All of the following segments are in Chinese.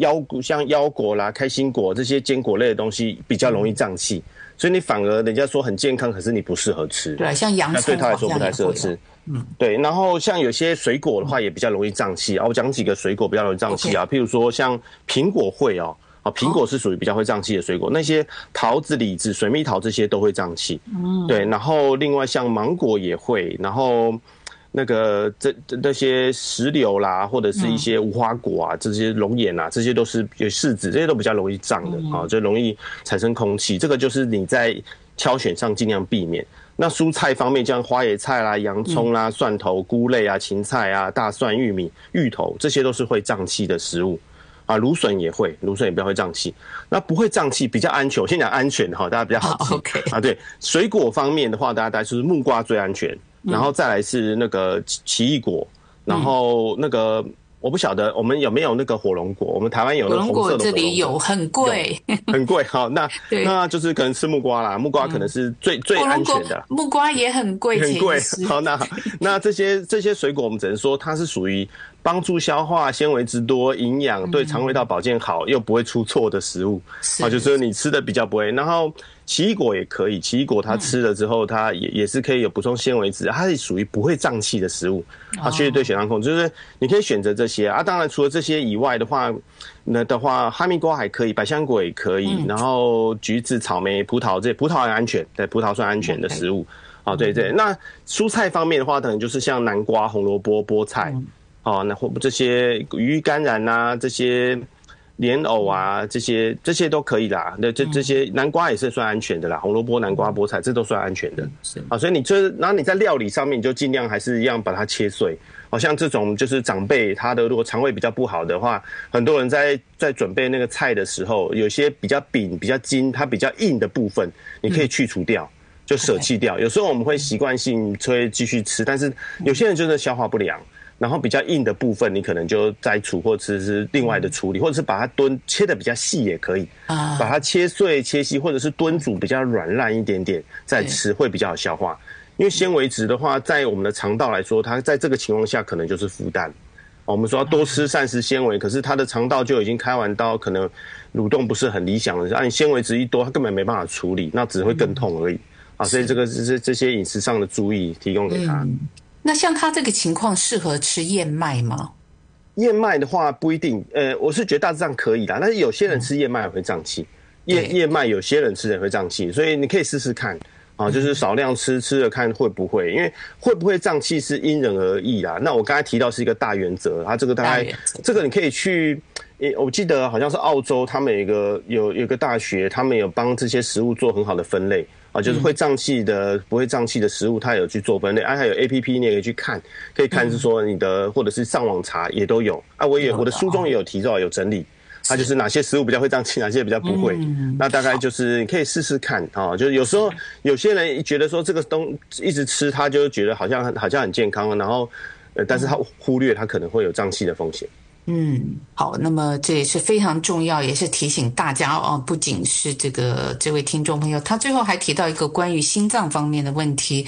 像腰果啦、开心果这些坚果类的东西比较容易胀气，所以你反而人家说很健康，可是你不适合吃。 对，像洋葱对他来说不太适合吃。对。然后像有些水果的话也比较容易胀气啊，我讲几个水果比较容易胀气啊，譬如说像苹果会哦。苹果是属于比较会胀气的水果，那些桃子、李子、水蜜桃这些都会胀气。对。然后另外像芒果也会，然后那个那些石榴啦，或者是一些无花果啊，这些龙眼啊，这些都是有柿子，这些都比较容易胀的啊，就容易产生空气。这个就是你在挑选上尽量避免。那蔬菜方面，像花椰菜啦、洋葱啦、蒜头、菇类啊、芹菜啊、大蒜、玉米、芋头，这些都是会胀气的食物。芦笋也会，芦笋也比较会胀气。那不会胀气比较安全，我先讲安全哈，大家比较好记。 Okay. 对，水果方面的话，大概就是木瓜最安全，然后再来是那个奇异果，然后那个我不晓得我们有没有那个火龙果，我们台湾有那个红色的火龙果， 这里有，很贵， 很贵。好，那就是可能吃木瓜啦，木瓜可能是最安全的。 木瓜也很贵， 很贵。好，那这些水果，我们只能说它是属于帮助消化、纤维质多、营养，对肠胃道保健好，又不会出错的食物。就是你吃的比较不会。然后奇异果也可以，奇异果它吃了之后，它也是可以有补充纤维质，它是属于不会胀气的食物。它确实对血糖控制，就是你可以选择这些啊。当然除了这些以外的话，哈密瓜还可以，百香果也可以，然后橘子、草莓、葡萄很安全，对，葡萄算安全的食物。对。那蔬菜方面的话，可能就是像南瓜、红萝卜、菠菜。那这些鱼甘蓝啊，这些莲藕啊，这些都可以啦。那这些南瓜也是算安全的啦，红萝卜、南瓜、菠菜这都算安全的。所以然后你在料理上面，你就尽量还是一样把它切碎。像这种就是长辈他的如果肠胃比较不好的话，很多人在准备那个菜的时候，有些比较柄、比较筋、它比较硬的部分，你可以去除掉。就舍弃掉。有时候我们会习惯性会继续吃，但是有些人真的消化不良。然后比较硬的部分，你可能就摘除或者是另外的处理，或者是把它切的比较细也可以，把它切碎、切细，或者是炖煮比较软烂一点点再吃，会比较好消化。因为纤维质的话，在我们的肠道来说，它在这个情况下可能就是负担。我们说要多吃膳食纤维，可是它的肠道就已经开完刀，可能蠕动不是很理想的，你纤维质一多，它根本没办法处理，那只会更痛而已。所以这个是这些饮食上的注意提供给他。 那像他这个情况适合吃燕麦吗？ 燕麦的话不一定，我是觉得大致上可以啦，但是有些人吃燕麦也会胀气，燕麦有些人吃也会胀气，所以你可以试试看就是少量吃了看会不会，因为会不会胀气是因人而异啦。那我刚才提到是一个大原则，这个大概这个你可以去，我记得好像是澳洲，他们有一个大学，他们有帮这些食物做很好的分类。就是会胀气的、不会胀气的食物，它有去做分类。还有 APP 你也可以去看，可以看是说你的，或者是上网查也都有。我的书中也有提到，有整理。它就是哪些食物比较会胀气，哪些比较不会。那大概就是你可以试试看就是有时候有些人觉得说这个一直吃，他就觉得好像很健康，然后但是他忽略他可能会有胀气的风险。 好，那么这也是非常重要，也是提醒大家不仅是这位听众朋友，他最后还提到一个关于心脏方面的问题，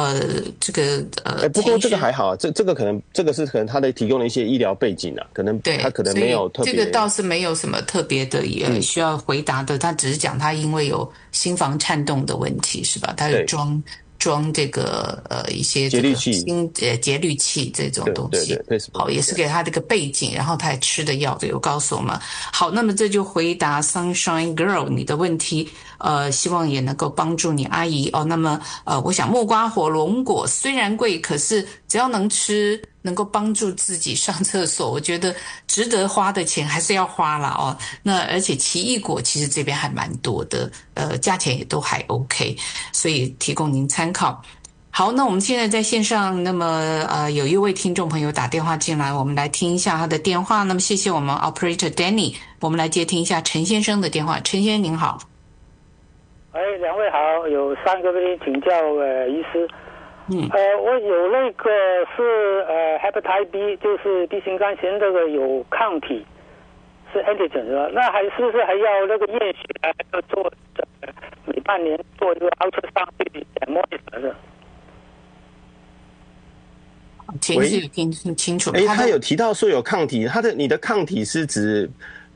不过这个还好，这个可能是可能他的提供了一些医疗背景可能他可能没有特别， 这个倒是没有什么特别的需要回答的，他只是讲他因为有心房颤动的问题，是吧？他有装这个一些节律器、 节律器这种东西， 对， 好，也是给他这个背景，然后他也吃的药，有告诉我们。好，那么这就回答 Sunshine Girl 你的问题，希望也能够帮助你阿姨那么我想木瓜、火龙果虽然贵，可是只要能吃，能够帮助自己上厕所，我觉得值得花的钱还是要花啦那而且奇异果其实这边还蛮多的，价钱也都还 OK， 所以提供您参考。好，那我们现在在线上，那么有一位听众朋友打电话进来，我们来听一下他的电话。那么谢谢我们 Operator Danny， 我们来接听一下陈先生的电话。陈先生您好。 两位好，有3个问题请教医师。我有那个是hepatitis B， 就是 B 型肝炎这个有抗体，是 antigen 是吧？那是不是还要那个验血，还要做每半年做一个 ultrasound 去monitor的？ 请听清楚。 他有提到说有抗体，你的抗体是指